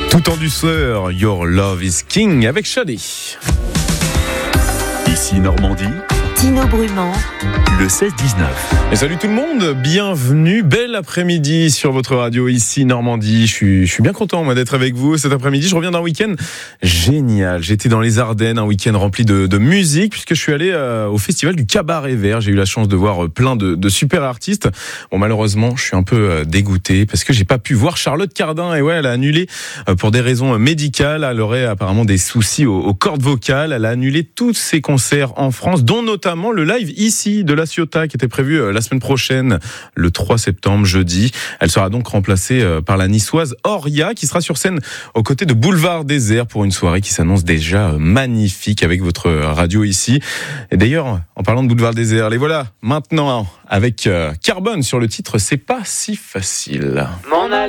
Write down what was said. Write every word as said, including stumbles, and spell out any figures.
Tout en douceur, Your Love is King avec Shadi. Ici Normandie, Tino Brumand, le seize dix-neuf. Et salut tout le monde, bienvenue, bel après-midi sur votre radio ici Normandie. Je suis, je suis bien content moi d'être avec vous cet après-midi. Je reviens d'un week-end génial. J'étais dans les Ardennes, un week-end rempli de, de musique puisque je suis allé euh, au festival du Cabaret Vert. J'ai eu la chance de voir plein de, de super artistes. Bon, malheureusement, je suis un peu euh, dégoûté parce que j'ai pas pu voir Charlotte Cardin. Et ouais, elle a annulé euh, pour des raisons médicales. Elle aurait apparemment des soucis aux, aux cordes vocales. Elle a annulé tous ses concerts en France, dont notamment le live ici de La Ciotat qui était prévu euh, la semaine prochaine, le trois septembre, jeudi. Elle sera donc remplacée euh, par la niçoise Oria qui sera sur scène aux côtés de Boulevard Désert pour une soirée qui s'annonce déjà euh, magnifique avec votre radio ici. Et d'ailleurs, en parlant de Boulevard Désert, les voilà maintenant avec euh, Carbone sur le titre C'est pas si facile. M'en aller.